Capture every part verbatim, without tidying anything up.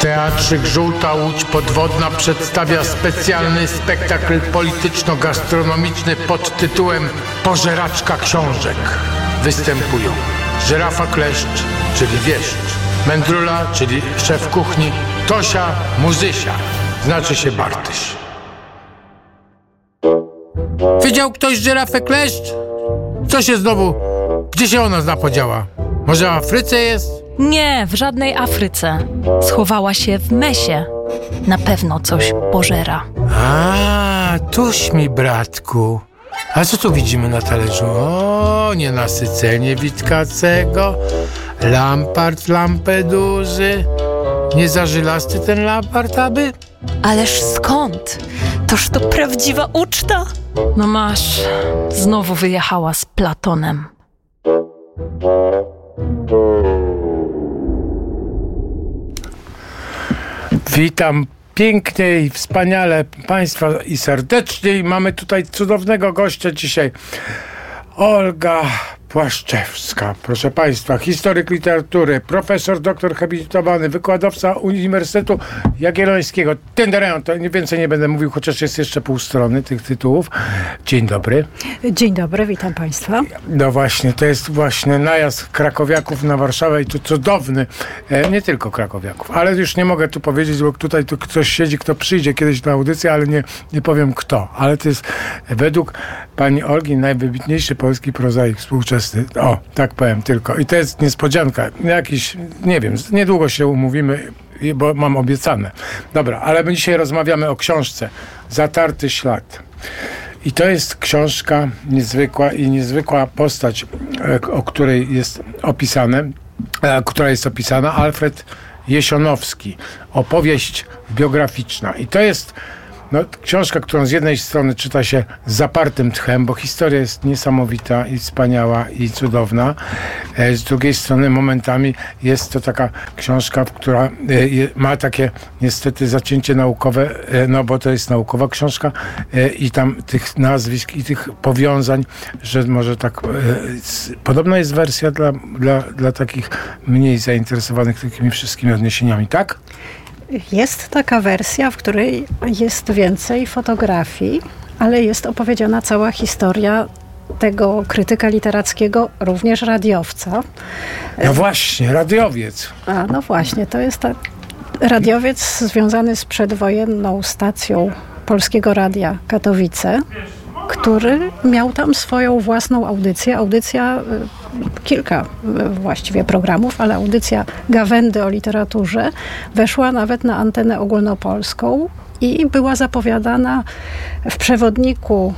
Teatrzyk Żółta Łódź Podwodna przedstawia specjalny spektakl polityczno-gastronomiczny pod tytułem Pożeraczka książek. Występują Żyrafa Kleszcz, czyli Wieszcz, Mędrula, czyli szef kuchni, Tosia, Muzysia, znaczy się Bartyś. Widział ktoś Żyrafę Kleszcz? Co się znowu... Gdzie się ona zapodziała? Może w Afryce jest? Nie, w żadnej Afryce. Schowała się w mesie. Na pewno coś pożera. A, tuś mi, bratku. A co tu widzimy na talerzu? O, nienasycenie Witkacego, Lampart Lampeduzy. Nie zażylasty ten Lampart, aby? Ależ skąd? Toż to prawdziwa uczta. No masz, znowu wyjechała z Platonem. Witam pięknie i wspaniale Państwa i serdecznie. Mamy tutaj cudownego gościa dzisiaj. Olga Płaszczewska, proszę Państwa, historyk literatury, profesor, doktor habilitowany, wykładowca Uniwersytetu Jagiellońskiego. Tendereon, to więcej nie będę mówił, chociaż jest jeszcze pół strony tych tytułów. Dzień dobry. Dzień dobry, witam Państwa. No właśnie, to jest właśnie najazd krakowiaków na Warszawę i to cudowny, e, nie tylko krakowiaków, ale już nie mogę tu powiedzieć, bo tutaj tu ktoś siedzi, kto przyjdzie kiedyś na audycję, ale nie, nie powiem kto. Ale to jest według pani Olgi najwybitniejszy polski prozaik współczesny. O, tak powiem tylko. I to jest niespodzianka. Jakiś, nie wiem, niedługo się umówimy, bo mam obiecane. Dobra, ale my dzisiaj rozmawiamy o książce Zatarty ślad. I to jest książka niezwykła i niezwykła postać, o której jest opisane, która jest opisana, Alfred Jesionowski. Opowieść biograficzna. I to jest no, książka, którą z jednej strony czyta się z zapartym tchem, bo historia jest niesamowita i wspaniała i cudowna. Z drugiej strony momentami jest to taka książka, która ma takie niestety zacięcie naukowe, no bo to jest naukowa książka i tam tych nazwisk i tych powiązań, że może tak podobna jest wersja dla, dla, dla takich mniej zainteresowanych takimi wszystkimi odniesieniami, tak? Jest taka wersja, w której jest więcej fotografii, ale jest opowiedziana cała historia tego krytyka literackiego, również radiowca. No właśnie, radiowiec. A, no właśnie, to jest ta radiowiec związany z przedwojenną stacją Polskiego Radia Katowice, który miał tam swoją własną audycję. Audycja, kilka właściwie programów, ale audycja Gawędy o literaturze weszła nawet na antenę ogólnopolską i była zapowiadana w przewodniku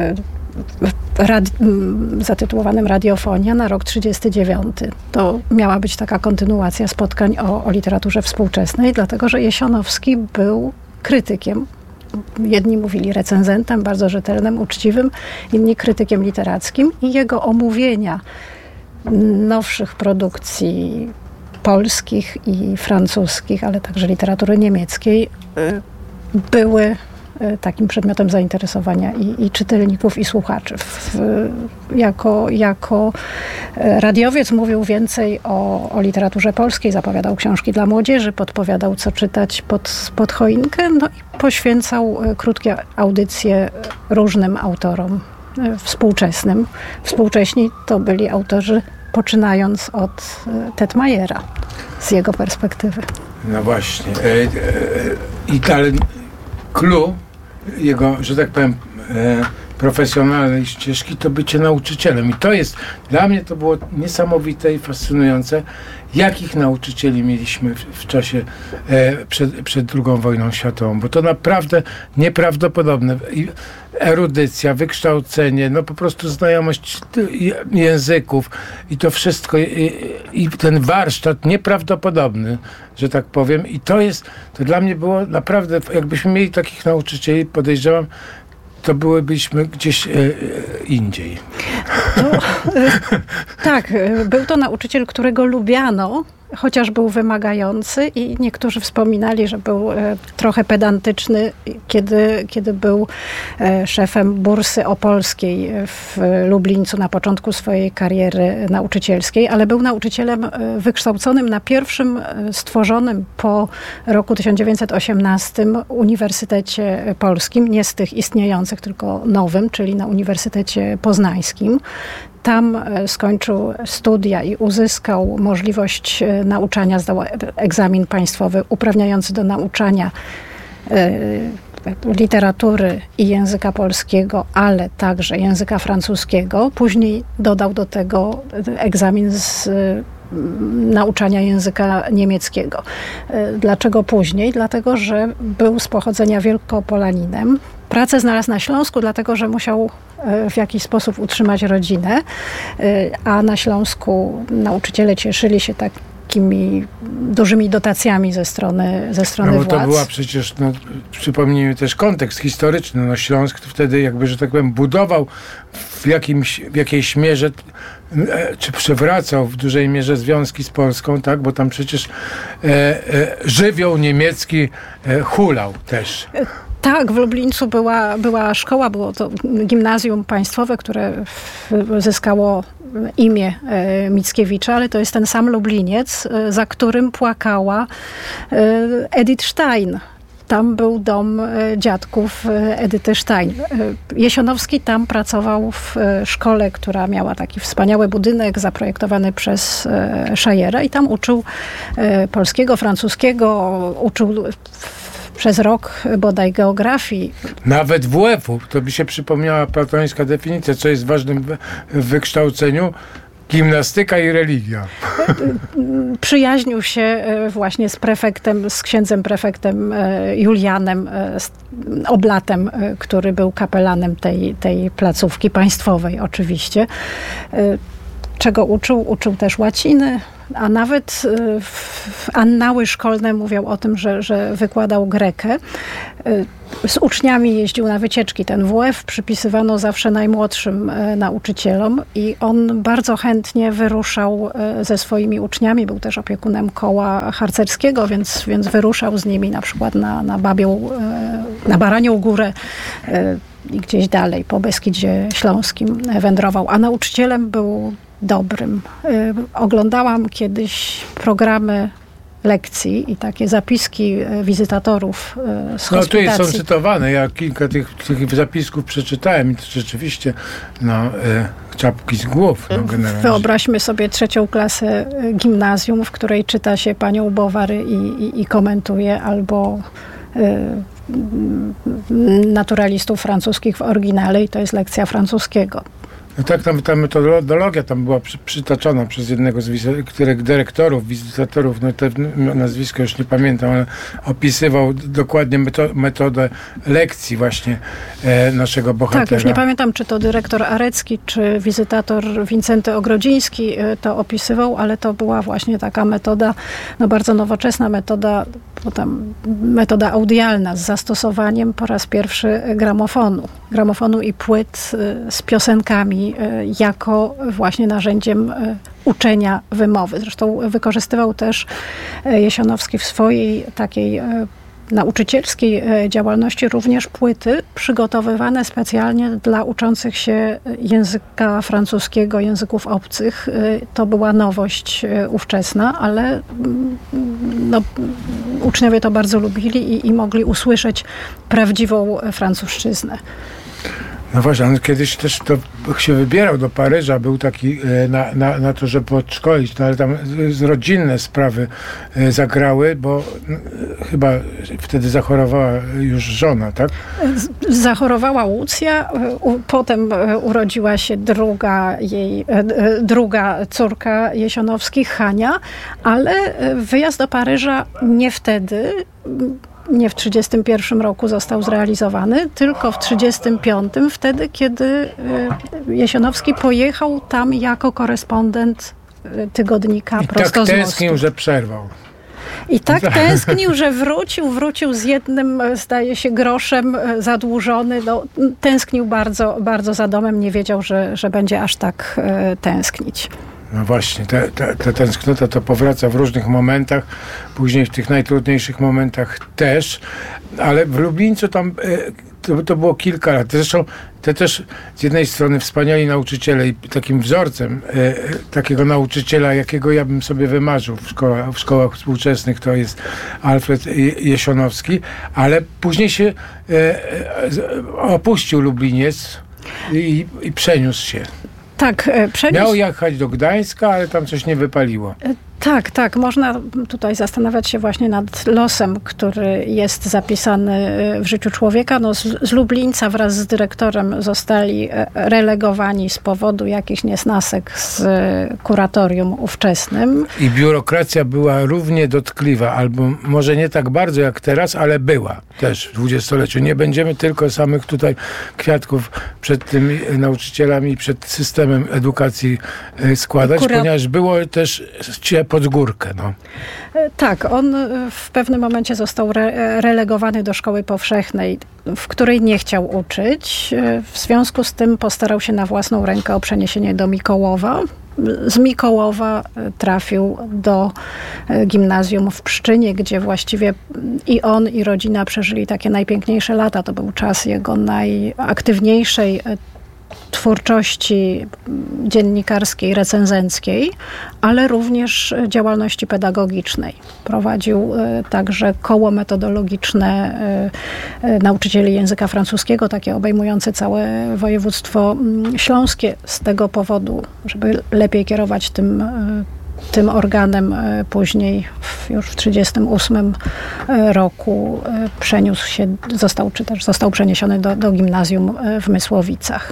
radi- zatytułowanym Radiofonia na rok trzydziesty dziewiąty. To miała być taka kontynuacja spotkań o, o literaturze współczesnej, dlatego że Jesionowski był krytykiem. Jedni mówili recenzentem, bardzo rzetelnym, uczciwym, inni krytykiem literackim i jego omówienia nowszych produkcji polskich i francuskich, ale także literatury niemieckiej były takim przedmiotem zainteresowania i, i czytelników, i słuchaczy. W, jako, jako radiowiec mówił więcej o, o literaturze polskiej, zapowiadał książki dla młodzieży, podpowiadał, co czytać pod, pod choinkę, no i poświęcał krótkie audycje różnym autorom współczesnym. Współcześni to byli autorzy poczynając od Tetmajera, z jego perspektywy. No właśnie. E, e, I ale clue jego, że tak powiem, e, profesjonalnej ścieżki to bycie nauczycielem. I to jest, dla mnie to było niesamowite i fascynujące, jakich nauczycieli mieliśmy w, w czasie e, przed, przed drugą wojną światową, bo to naprawdę nieprawdopodobne. I erudycja, wykształcenie, no po prostu znajomość języków i to wszystko i, i ten warsztat nieprawdopodobny, że tak powiem. I to jest, to dla mnie było naprawdę, jakbyśmy mieli takich nauczycieli, podejrzewam, to byłybyśmy gdzieś e, indziej. To, tak, był to nauczyciel, którego lubiano, chociaż był wymagający i niektórzy wspominali, że był trochę pedantyczny, kiedy, kiedy był szefem bursy opolskiej w Lublińcu na początku swojej kariery nauczycielskiej, ale był nauczycielem wykształconym na pierwszym stworzonym po roku tysiąc dziewięćset osiemnastym Uniwersytecie Polskim, nie z tych istniejących, tylko nowym, czyli na Uniwersytecie Poznańskim. Tam skończył studia i uzyskał możliwość nauczania, zdał egzamin państwowy uprawniający do nauczania literatury i języka polskiego, ale także języka francuskiego. Później dodał do tego egzamin z nauczania języka niemieckiego. Dlaczego później? Dlatego, że był z pochodzenia Wielkopolaninem. Pracę znalazł na Śląsku, dlatego że musiał w jakiś sposób utrzymać rodzinę, a na Śląsku nauczyciele cieszyli się takimi dużymi dotacjami ze strony, ze strony no bo władz. To była przecież, no, przypomnijmy też kontekst historyczny. No, Śląsk wtedy jakby, że tak powiem, budował w, jakimś, w jakiejś mierze, czy przywracał w dużej mierze związki z Polską, tak? Bo tam przecież e, e, żywioł niemiecki e, hulał też. Tak, w Lublińcu była, była szkoła, było to gimnazjum państwowe, które zyskało imię Mickiewicza, ale to jest ten sam Lubliniec, za którym płakała Edith Stein. Tam był dom dziadków Edyty Stein. Jesionowski tam pracował w szkole, która miała taki wspaniały budynek zaprojektowany przez Schajera i tam uczył polskiego, francuskiego, uczył przez rok bodaj geografii. Nawet W F-u, to by się przypomniała platońska definicja, co jest ważnym w wykształceniu. Gimnastyka i religia. Przyjaźnił się właśnie z prefektem, z księdzem prefektem Julianem Oblatem, który był kapelanem tej, tej placówki państwowej oczywiście. Czego uczył? Uczył też łaciny, a nawet w annały szkolne mówią o tym, że, że wykładał grekę. Z uczniami jeździł na wycieczki. Ten W F przypisywano zawsze najmłodszym nauczycielom i on bardzo chętnie wyruszał ze swoimi uczniami. Był też opiekunem koła harcerskiego, więc, więc wyruszał z nimi na przykład na, na Babią, na Baranią Górę i gdzieś dalej po Beskidzie Śląskim wędrował. A nauczycielem był dobrym. Oglądałam kiedyś programy lekcji i takie zapiski wizytatorów z no hospitacji. tutaj są cytowane. Ja kilka tych, tych zapisków przeczytałem i to rzeczywiście no, e, czapki z głów. No, generalnie. Wyobraźmy sobie trzecią klasę gimnazjum, w której czyta się panią Bowary i, i, i komentuje, albo y, naturalistów francuskich w oryginale i to jest lekcja francuskiego. No tak, tam, ta metodologia tam była przy, przytaczana przez jednego z których dyrektorów, wizytatorów, no te nazwisko już nie pamiętam, ale opisywał dokładnie meto, metodę lekcji właśnie e, naszego bohatera. Tak, już nie pamiętam, czy to dyrektor Arecki, czy wizytator Wincenty Ogrodziński e, to opisywał, ale to była właśnie taka metoda, no bardzo nowoczesna metoda, potem metoda audialna z zastosowaniem po raz pierwszy gramofonu. Gramofonu i płyt e, z piosenkami jako właśnie narzędziem uczenia wymowy. Zresztą wykorzystywał też Jesionowski w swojej takiej nauczycielskiej działalności również płyty przygotowywane specjalnie dla uczących się języka francuskiego, języków obcych. To była nowość ówczesna, ale no, uczniowie to bardzo lubili i, i mogli usłyszeć prawdziwą francuszczyznę. No właśnie, on kiedyś też to się wybierał do Paryża, był taki na, na, na to, żeby podszkolić, no ale tam rodzinne sprawy zagrały, bo chyba wtedy zachorowała już żona, tak? Zachorowała Łucja, potem urodziła się druga jej, druga córka Jesionowskich, Hania, ale wyjazd do Paryża nie wtedy, nie w trzydziestym pierwszym roku został zrealizowany, tylko w trzydziestym piątym, wtedy, kiedy Jesionowski pojechał tam jako korespondent tygodnika I prosto tak z mostu. tęsknił, że przerwał. I tak tęsknił, że wrócił, wrócił z jednym, zdaje się, groszem zadłużony. No, tęsknił bardzo, bardzo za domem, nie wiedział, że, że będzie aż tak e, tęsknić. No właśnie, ta, ta, ta tęsknota to powraca w różnych momentach, później w tych najtrudniejszych momentach też, ale w Lublińcu tam to, to było kilka lat. Zresztą to też z jednej strony wspaniali nauczyciele i takim wzorcem e, takiego nauczyciela, jakiego ja bym sobie wymarzył w szkołach, w szkołach współczesnych, to jest Alfred Jesionowski, ale później się e, opuścił Lubliniec i, i przeniósł się. Tak, przeniósł... Miał jechać do Gdańska, ale tam coś nie wypaliło. Tak, tak. Można tutaj zastanawiać się właśnie nad losem, który jest zapisany w życiu człowieka. No, z, z Lublińca wraz z dyrektorem zostali relegowani z powodu jakichś niesnasek z kuratorium ówczesnym. I biurokracja była równie dotkliwa, albo może nie tak bardzo jak teraz, ale była też w dwudziestoleciu. Nie będziemy tylko samych tutaj kwiatków przed tymi nauczycielami, przed systemem edukacji składać, Kura... ponieważ było też pod górkę. No. Tak, on w pewnym momencie został re- relegowany do szkoły powszechnej, w której nie chciał uczyć. W związku z tym postarał się na własną rękę o przeniesienie do Mikołowa. Z Mikołowa trafił do gimnazjum w Pszczynie, gdzie właściwie i on, i rodzina przeżyli takie najpiękniejsze lata. To był czas jego najaktywniejszej twórczości dziennikarskiej, recenzenckiej, ale również działalności pedagogicznej. Prowadził także koło metodologiczne nauczycieli języka francuskiego, takie obejmujące całe województwo śląskie. Z tego powodu, żeby lepiej kierować tym tym organem, później w, już w trzydziestym ósmym roku przeniósł się, został, czy też został przeniesiony do, do gimnazjum w Mysłowicach.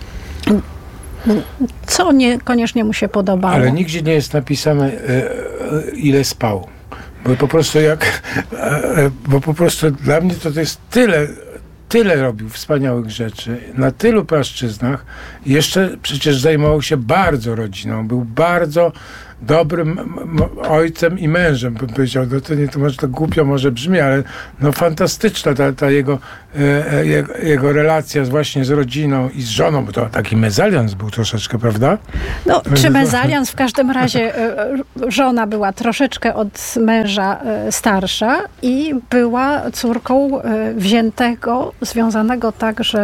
Co niekoniecznie mu się podobało. Ale nigdzie nie jest napisane, ile spał. Bo po prostu jak, bo po prostu dla mnie to, to jest tyle, tyle robił wspaniałych rzeczy, na tylu płaszczyznach. Jeszcze przecież zajmował się bardzo rodziną. Był bardzo dobrym m- ojcem i mężem, bym powiedział. No to nie, to może to głupio może brzmi, ale no fantastyczna ta, ta jego, e, jego, jego relacja właśnie z rodziną i z żoną, bo to taki mezalians był troszeczkę, prawda? No, czy mezalians? W każdym razie e, żona była troszeczkę od męża e, starsza i była córką e, wziętego, związanego także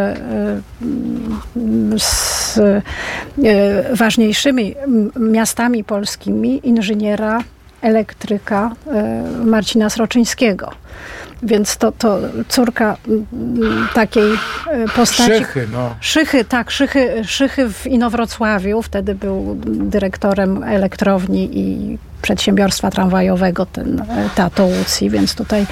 e, z e, ważniejszymi miastami polskimi, inżyniera, elektryka Marcina Sroczyńskiego. Więc to, to córka takiej postaci... Szychy, no. Szychy, tak. Szychy, Szychy w Inowrocławiu. Wtedy był dyrektorem elektrowni i przedsiębiorstwa tramwajowego, ten tato Łucji, więc tutaj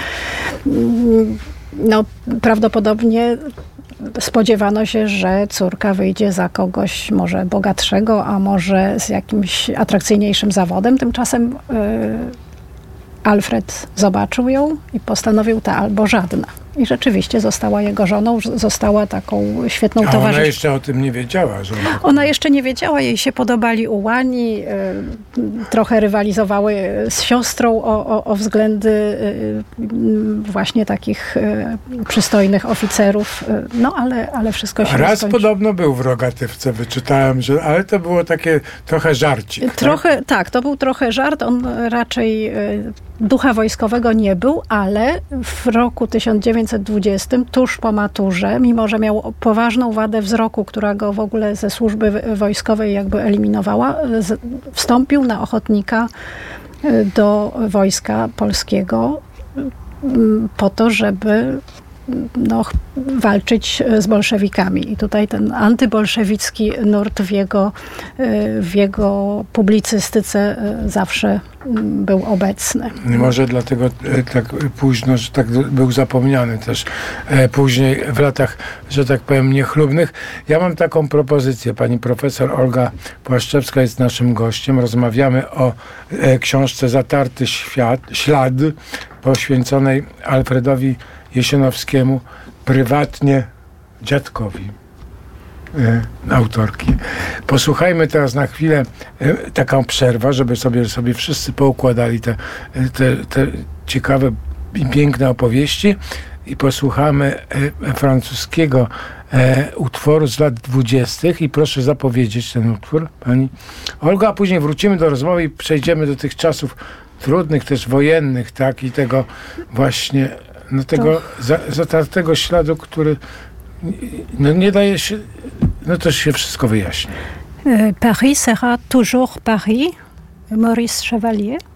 no, prawdopodobnie spodziewano się, że córka wyjdzie za kogoś może bogatszego, a może z jakimś atrakcyjniejszym zawodem. Tymczasem y, Alfred zobaczył ją i postanowił ta albo żadna. I rzeczywiście została jego żoną, została taką świetną towarzyszką. A ona jeszcze o tym nie wiedziała. Że ona... ona jeszcze nie wiedziała, jej się podobali ułani, y, trochę rywalizowały z siostrą o, o, o względy y, właśnie takich y, przystojnych oficerów, y, no ale, ale wszystko się Raz skończy. Podobno był w Rogatywce, wyczytałem, że, ale to było takie trochę żarcik. Trochę, tak? tak, to był trochę żart, on raczej y, ducha wojskowego nie był, ale w roku tysiąc dziewięćset dwudziestym, tuż po maturze, mimo że miał poważną wadę wzroku, która go w ogóle ze służby wojskowej jakby eliminowała, z, wstąpił na ochotnika do wojska polskiego po to, żeby no, walczyć z bolszewikami. I tutaj ten antybolszewicki nurt w jego, w jego publicystyce zawsze był obecny. Może dlatego tak późno, że tak był zapomniany też później w latach, że tak powiem, niechlubnych. Ja mam taką propozycję. Pani profesor Olga Płaszczewska jest naszym gościem. Rozmawiamy o książce Zatarty świat, ślad poświęconej Alfredowi Jesionowskiemu, prywatnie dziadkowi. e, autorki. Posłuchajmy teraz na chwilę e, taką przerwę, żeby sobie, sobie wszyscy poukładali te, te, te ciekawe i piękne opowieści i posłuchamy e, francuskiego e, utworu z lat dwudziestych i proszę zapowiedzieć ten utwór, pani Olga, a później wrócimy do rozmowy i przejdziemy do tych czasów trudnych, też wojennych, tak, i tego właśnie, no tego, za, za tego śladu, który no nie daje się, no to się wszystko wyjaśni. Paris sera toujours Paris, Maurice Chevalier.